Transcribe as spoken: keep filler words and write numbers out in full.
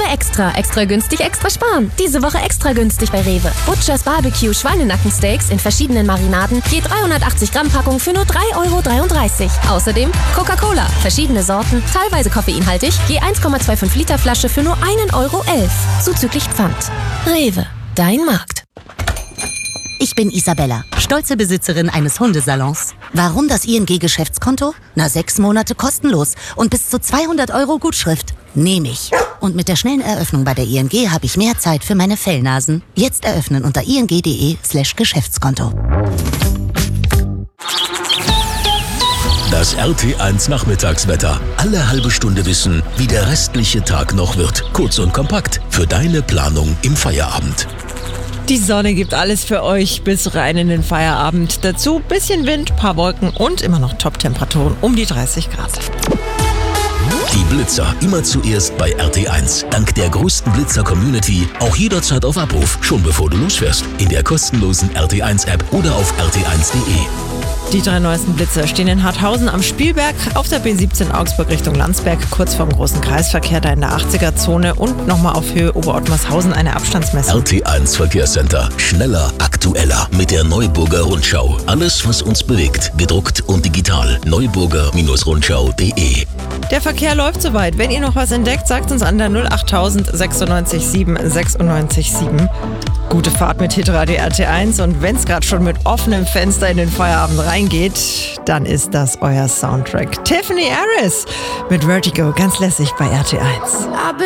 Extra. Extra günstig, extra sparen. Diese Woche extra günstig bei Rewe. Butchers Barbecue Schweinenackensteaks in verschiedenen Marinaden. Je dreihundertachtzig Gramm Packung für nur drei Euro dreiunddreißig. Außerdem Coca-Cola. Verschiedene Sorten, teilweise koffeinhaltig. Je eins Komma fünfundzwanzig Liter Flasche für nur einen Euro elf. Zuzüglich Pfand. Rewe. Dein Markt. Ich bin Isabella, stolze Besitzerin eines Hundesalons. Warum das I N G-Geschäftskonto? Na, sechs Monate kostenlos und bis zu zweihundert Euro Gutschrift. Nehme ich. Und mit der schnellen Eröffnung bei der I N G habe ich mehr Zeit für meine Fellnasen. Jetzt eröffnen unter ing.de slash Geschäftskonto. Das R T eins Nachmittagswetter. Alle halbe Stunde wissen, wie der restliche Tag noch wird. Kurz und kompakt für deine Planung im Feierabend. Die Sonne gibt alles für euch bis rein in den Feierabend. Dazu bisschen Wind, paar Wolken und immer noch Top-Temperaturen um die dreißig Grad. Die Blitzer immer zuerst bei R T eins. Dank der größten Blitzer-Community auch jederzeit auf Abruf, schon bevor du losfährst. In der kostenlosen R T eins App oder auf r t eins punkt de. Die drei neuesten Blitzer stehen in Harthausen am Spielberg, auf der B siebzehn Augsburg Richtung Landsberg, kurz vorm großen Kreisverkehr, da in der achtziger-Zone und nochmal auf Höhe Oberottmarshausen eine Abstandsmessung. R T eins Verkehrscenter. Schneller, aktueller mit der Neuburger Rundschau. Alles, was uns bewegt, gedruckt und digital. neuburger Rundschau punkt de. Der Verkehr läuft soweit. Wenn ihr noch was entdeckt, sagt uns an der null achttausend sechsundneunzig sieben sechsundneunzig sieben. Gute Fahrt mit Hitradio R T eins und wenn es gerade schon mit offenem Fenster in den Feierabend reingeht, dann ist das euer Soundtrack. Tiffany Harris mit Vertigo, ganz lässig bei R T eins.